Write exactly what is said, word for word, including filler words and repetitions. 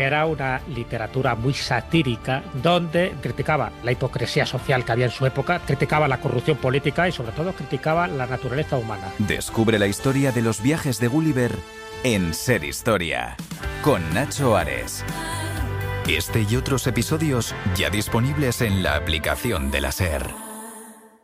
Era una literatura muy satírica donde criticaba la hipocresía social que había en su época, criticaba la corrupción política y sobre todo criticaba la naturaleza humana. Descubre la historia de los viajes de Gulliver en Ser Historia, con Nacho Ares. Este y otros episodios ya disponibles en la aplicación de la SER.